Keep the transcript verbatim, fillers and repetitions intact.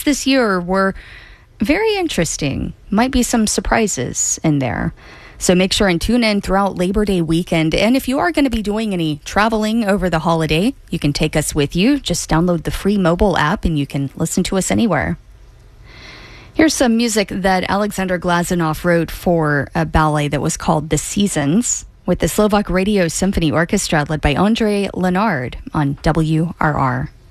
highlights this year were very interesting. Might be some surprises in there. So make sure and tune in throughout Labor Day weekend. And if you are going to be doing any traveling over the holiday, you can take us with you. Just download the free mobile app and you can listen to us anywhere. Here's some music that Alexander Glazunov wrote for a ballet that was called The Seasons, with the Slovak Radio Symphony Orchestra led by Ondrej Lenard on W R R.